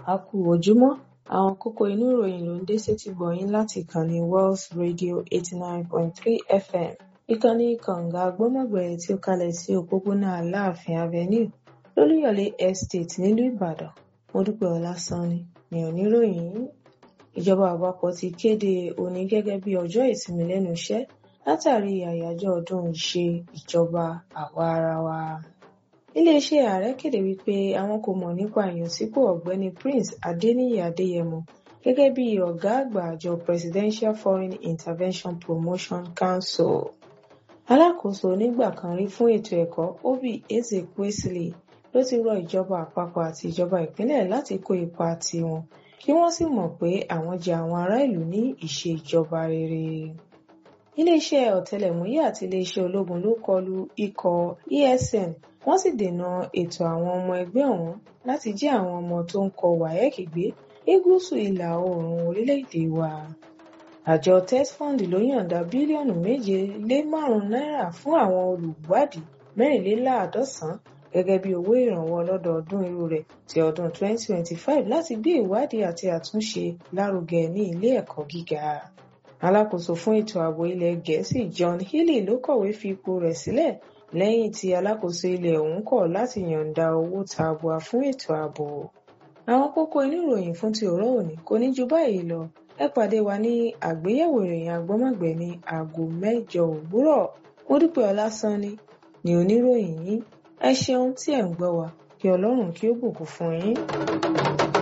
A kú ojúmọ́. Àwọn kókó inú ìròyìn ló ń dé sétí gbọ̀nyín láti ìkànnì Wells Radio 89.3 FM. Ìkànnì kànga gbọ́mọ̀gbẹ̀ tí ó kalẹ̀ sí òpópónà Aláàfin Avenue, Lólúyọ̀lé Estate nílùú Ìbàdàn. Modúpẹ́ Ọlásànní ni oníròyìn yìí. Ìjọba àpapọ̀ ti kéde òní gẹ́gẹ́ bí ọjọ́ ìsinmi lẹ́nu iṣẹ́ látàrí àyájọ́ ọdún ìṣe ìjọba àwaarawa. Iléeṣẹ́ ààrẹ kéde wípé àwọn kò mọ̀ nípa ìyànsípò ọ̀gbẹ́ni Prince Adéníyì Adéyẹmọ gẹ́gẹ́ bí ọ̀gá àgbà àjọ Presidential Foreign Intervention Promotion Council. Alákòóso onígbà kan rí fún ètò ẹ̀kọ́ Oby Ezekwesili ló ti rọ ìjọba àpapọ̀ àti ìjọba ìpínlẹ̀ láti kó ipa tiwọn kí wọ́n sì mọ̀ pé àwọn jẹ àwọn ará ìlú ní ìṣèjọba rere. Iléeṣẹ́ ọ̀tẹlẹ̀múyẹ́ àti iléeṣẹ́ ológun ló kọlu ikọ̀ ESN wọ́n sì dènà ètò àwọn ọmọ ẹgbẹ́ ọ̀hún láti jí àwọn ọmọ tó ń kọ WAEC gbé ní gúúsù ìlà oòrùn orílẹ̀-èdè wa. Àjọ TETFund ló yọ̀ǹda bílíọ̀nù 7.5 náírà fún àwọn olùwádìí 94 gẹ́gẹ́ bí owó ìrànwọ́ ọlọ́dọọdún irú rẹ̀ ti ọdún 2025 láti gbé ìwádìí àti àtúnṣe lárugẹ ní ilé ẹ̀kọ́ gíga. Alákòóso fún ètò ààbò ilẹ̀ Gẹ̀ẹ́sì John Healey ló kọ̀wé fi ipò rẹ̀ sílẹ̀ lẹ́yìn tí alákòóso ilẹ̀ ọ̀hún kọ̀ láti yọ̀ǹda owó tabua fún ètò ààbò. Àwọn kókó inú ìròyìn fún ti òórọ̀ òní kò ní ju báyìí lọ. Ẹ pàdé wa ní àgbéyẹ̀wò ìròyìn agbọ́mọ̀gbẹ̀ ní aago 8 òwúrọ̀. Modúpẹ́ Ọlásànní ni oníròyìn yín. Ẹ ṣeun tí ẹ̀ ń gbọ́ wa. Kí Ọlọ́run kí ó bùkún fún yín.